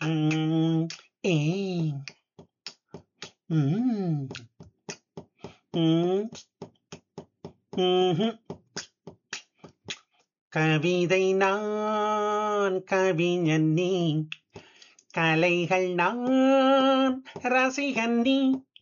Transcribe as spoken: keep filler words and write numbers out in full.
ம், ஏ, ம், ம், ம்ஹும். கவிதை நான் கவிஞன் நீ கலைகள் நான் ரசிகன் நீ